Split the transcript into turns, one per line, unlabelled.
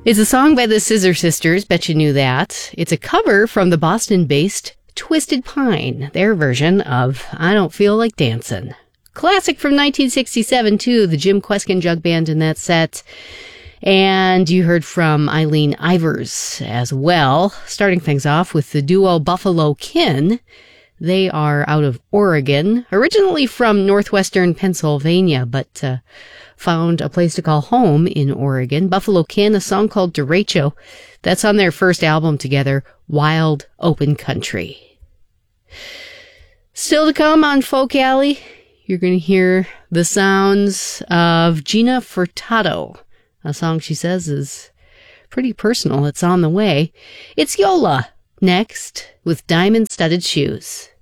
It's a song by the Scissor Sisters, bet you knew that. It's a cover from the Boston-based Twisted Pine, their version of I Don't Feel Like Dancin'. Classic from 1967, too, the Jim Kweskin Jug Band in that set. And you heard from Eileen Ivers as well, starting things off with the duo Buffalo Kin. They are out of Oregon, originally from northwestern Pennsylvania, but found a place to call home in Oregon. Buffalo Kin, a song called Derecho. That's on their first album together, Wild Open Country. Still to come on Folk Alley, you're going to hear the sounds of Gina Furtado. A song she says is pretty personal. It's on the way. It's Yola next with Diamond Studded Shoes.